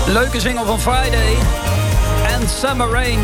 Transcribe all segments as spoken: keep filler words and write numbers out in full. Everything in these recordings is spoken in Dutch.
Leuke single van Friday en Summer Rain.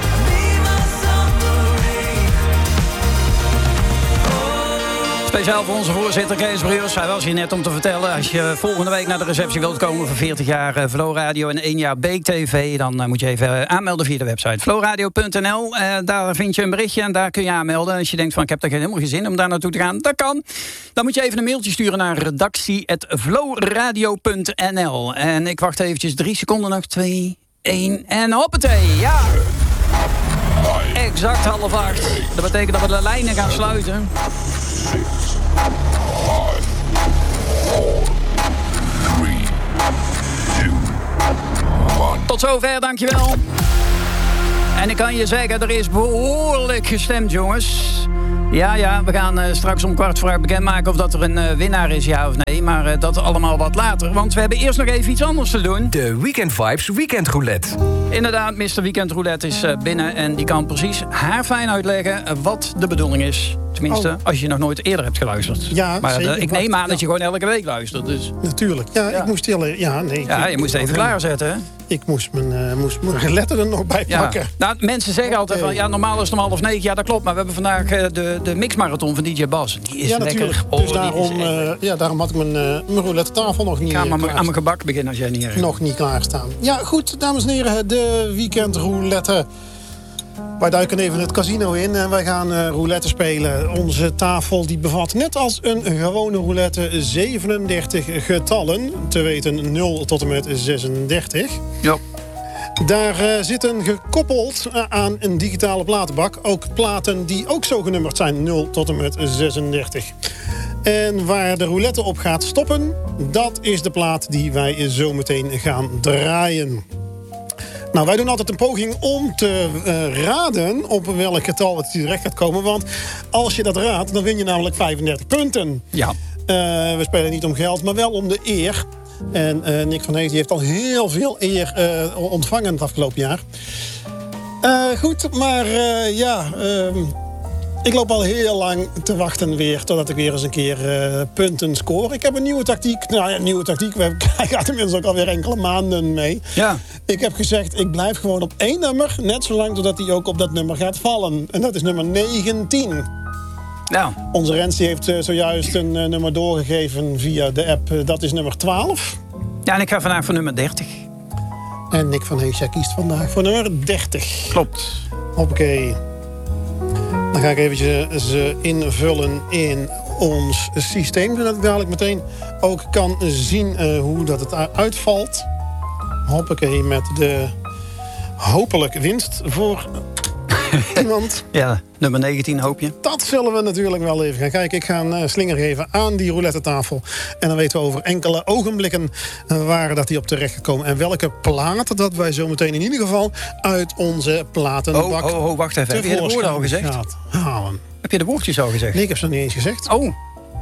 Speciaal voor onze voorzitter Kees Bruurs. Hij was hier net om te vertellen. Als je volgende week naar de receptie wilt komen voor veertig jaar uh, Flow Radio en één jaar Beek T V... dan uh, moet je even uh, aanmelden via de website flowradio punt n l. Uh, daar vind je een berichtje en daar kun je aanmelden. Als je denkt van ik heb er helemaal geen zin om daar naartoe te gaan, dat kan. Dan moet je even een mailtje sturen naar redactie punt flowradio punt n l. En ik wacht eventjes drie seconden nog. Twee, één en hoppatee. Ja. Exact half acht. Dat betekent dat we de lijnen gaan sluiten. Tot zover, dankjewel. En ik kan je zeggen, er is behoorlijk gestemd, jongens. Ja, ja, we gaan uh, straks om kwart voor acht bekendmaken of dat er een uh, winnaar is, ja of nee. Maar uh, dat allemaal wat later, want we hebben eerst nog even iets anders te doen. De Weekend Vibes Weekend Roulette. Inderdaad, mister Weekend Roulette is uh, binnen en die kan precies haarfijn uitleggen uh, wat de bedoeling is. Tenminste, oh. als je nog nooit eerder hebt geluisterd. Ja, maar zeker. Uh, ik neem aan ja. dat je gewoon elke week luistert. Dus. Natuurlijk. Ja, ja, ik moest heel... Ja, nee, ja ik, je moest even ik, klaarzetten, hè? Ik moest mijn, uh, moest mijn letter er nog bij pakken. Ja. Nou, mensen zeggen okay. altijd van... ja, normaal is het om half negen. Ja, dat klopt. Maar we hebben vandaag uh, de, de mixmarathon van D J Bas. Die is ja, lekker. Natuurlijk. Oh, dus daarom, is uh, ja, daarom had ik mijn, uh, mijn roulette tafel nog niet Ik ga maar klaar. aan mijn gebak beginnen als jij niet hebt. Nog niet klaarstaan. Ja, goed, dames en heren. De weekend roulette. Wij duiken even het casino in en wij gaan uh, roulette spelen. Onze tafel die bevat net als een gewone roulette zevenendertig getallen. Te weten nul tot en met zesendertig. Ja. Daar uh, zitten gekoppeld uh, aan een digitale platenbak ook platen die ook zo genummerd zijn, nul tot en met zesendertig. En waar de roulette op gaat stoppen, dat is de plaat die wij zo meteen gaan draaien. Nou, wij doen altijd een poging om te uh, raden op welk getal het terecht gaat komen. Want als je dat raadt, dan win je namelijk vijfendertig punten. Ja. Uh, we spelen niet om geld, maar wel om de eer. En uh, Nick van Hees die heeft al heel veel eer uh, ontvangen het afgelopen jaar. Uh, goed, maar uh, ja... Uh, ik loop al heel lang te wachten weer totdat ik weer eens een keer uh, punten score. Ik heb een nieuwe tactiek. Nou ja, een nieuwe tactiek. We hebben, hij gaat inmiddels ook alweer enkele maanden mee. Ja. Ik heb gezegd, ik blijf gewoon op één nummer. Net zolang totdat hij ook op dat nummer gaat vallen. En dat is nummer negentien. Nou. Onze Rens die heeft uh, zojuist een uh, nummer doorgegeven via de app. Uh, dat is nummer twaalf. Ja, en ik ga vandaag voor nummer dertig. En Nick van Hees, jij kiest vandaag voor nummer dertig. Klopt. Hoppakee. Dan ga ik eventjes ze invullen in ons systeem. Zodat ik dadelijk meteen ook kan zien uh, hoe dat het uitvalt. Hoppakee, met de hopelijk winst voor iemand. Ja, nummer negentien hoop je. Dat zullen we natuurlijk wel even gaan kijken. Ik ga een uh, slinger geven aan die roulette tafel. En dan weten we over enkele ogenblikken uh, waar dat die op terecht gekomen. En welke plaat dat wij zo meteen in ieder geval uit onze platenbak... Oh, oh, oh wacht even. Heb je de woorden al gezegd? Halen. Heb je de woordjes al gezegd? Nee, ik heb ze nog niet eens gezegd. Oh.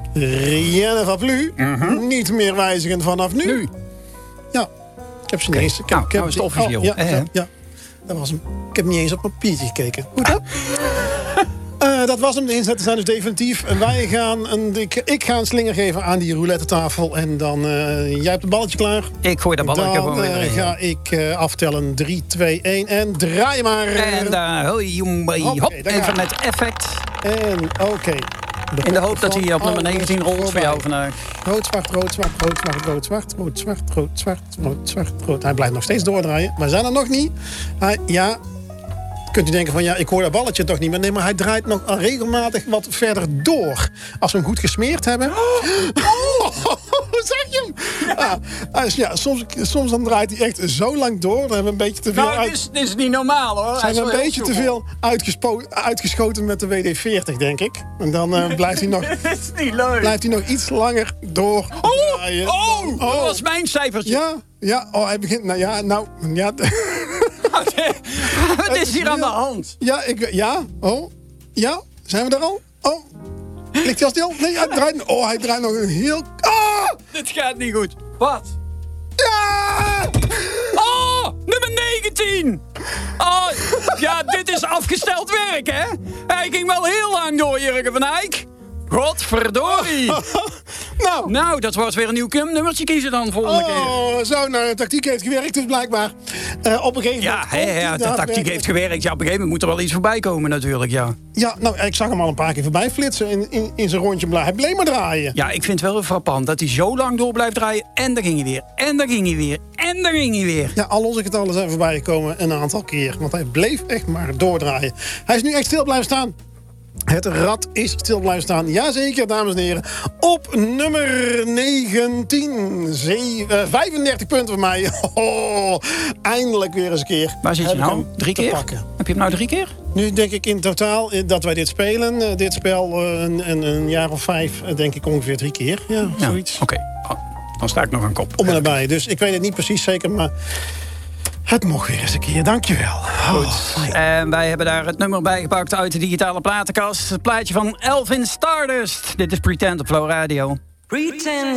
Rien ne va plus. Uh-huh. Niet meer wijzigend vanaf nu. Nu? Ja. Ik heb ze okay. niet eens... Ik nou, heb, nou is het officieel. Oh, ja, eh, ja, ja. Dat was hem. Ik heb niet eens op papiertje gekeken. Goed, hè? Uh, dat was hem. De inzetten zijn dus definitief. En wij gaan een, ik, ik ga een slinger geven aan die roulette tafel. En dan, uh, jij hebt het balletje klaar. Ik gooi dat balletje dan, gewoon weer Dan uh, ga ik uh, aftellen. drie, twee, één en draai maar. En daar, uh, hoi, hoi, hop. hop. Even met effect. En oké. Okay. In de hoop dat hij op nummer negentien rolt voor jou vandaag. Rood, zwart, rood, zwart, rood, zwart, rood, zwart, rood, zwart, rood, zwart, rood, zwart, rood. Hij blijft nog steeds doordraaien. Maar zijn er nog niet? Hij, ja... Kunt u denken van, ja, ik hoor dat balletje toch niet meer. Nee, maar hij draait nog regelmatig wat verder door. Als we hem goed gesmeerd hebben... Oh, zeg je hem? Ja. Ja, ja, soms, soms dan draait hij echt zo lang door. Dan hebben we een beetje te veel... Nou, dit is, dit is niet normaal, hoor. Zijn we een beetje te veel uitgeschoten met de W D veertig, denk ik. En dan uh, blijft hij nog... Dit is niet leuk. Blijft hij nog iets langer door draaien. Oh, oh, dat was mijn cijfertje. Ja, ja, oh, hij begint... Nou ja, nou... Ja, wat is hier aan de hand? Ja, ik, ja, oh, ja, zijn we er al? Oh, ligt hij al stil? Nee, hij draait, oh, hij draait nog een heel... Oh! Dit gaat niet goed. Wat? Ja! Oh, nummer negentien! Oh, ja, dit is afgesteld werk, hè? Hij ging wel heel lang door, Jurgen van Eyck. Godverdorie. Nou. Nou, dat was weer een nieuw nummertje kiezen dan volgende keer. Oh, zo, nou, de tactiek heeft gewerkt dus blijkbaar. Uh, op een gegeven Ja, moment... he, he, ja de tactiek werken. heeft gewerkt. Ja, op een gegeven moment moet er wel iets voorbij komen natuurlijk, ja. Ja, nou, ik zag hem al een paar keer voorbij flitsen in, in, in zijn rondje. Hij bleef maar draaien. Ja, ik vind het wel frappant dat hij zo lang door blijft draaien. En daar ging hij weer. En daar ging hij weer. En daar ging hij weer. Ja, al onze getallen zijn voorbij gekomen een aantal keer. Want hij bleef echt maar doordraaien. Hij is nu echt stil blijven staan. Het rad is stil blijven staan. Jazeker, dames en heren. Op nummer negentien. Zeven, uh, vijfendertig punten voor mij. Oh, eindelijk weer eens een keer. Waar zit je nou? Drie keer? Pakken. Heb je hem nou drie keer? Nu denk ik in totaal dat wij dit spelen. Uh, dit spel uh, een, een, een jaar of vijf, uh, denk ik ongeveer drie keer. Ja, ja zoiets. Oké, okay. Oh, dan sta ik nog aan kop. Om en nabij. Dus ik weet het niet precies zeker, maar... Het mocht weer eens een keer, dankjewel. Goed. Oh. En wij hebben daar het nummer bij gepakt uit de digitale platenkast. Het plaatje van Elvin Stardust. Dit is Pretend op Flow Radio. Pretend